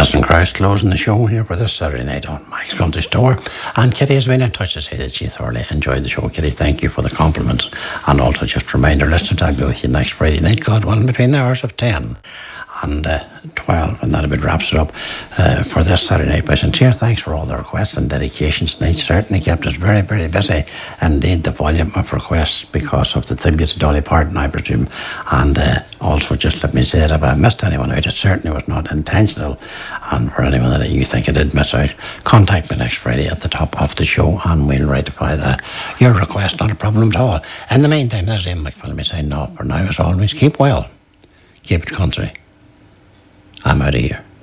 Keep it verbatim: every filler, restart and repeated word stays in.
Alison Krauss closing the show here for this Saturday night on Mike's Country Store. And Kitty has been in touch to say that she thoroughly enjoyed the show. Kitty, thank you for the compliments. And also just a reminder, listeners, I'll be with you next Friday night, God willing, between the hours of ten and uh, twelve, and that a bit wraps it up uh, for this Saturday night. By sincere thanks for all the requests and dedications tonight. Certainly kept us very, very busy. Indeed, the volume of requests because of the tribute to Dolly Parton, I presume. And uh, also, just let me say that if I missed anyone out, it certainly was not intentional. And for anyone that you think I did miss out, contact me next Friday at the top of the show and we'll rectify that. Your request, not a problem at all. In the meantime, this is Ian McPhillamy saying no for now. As always, keep well, keep it country. I'm out of here.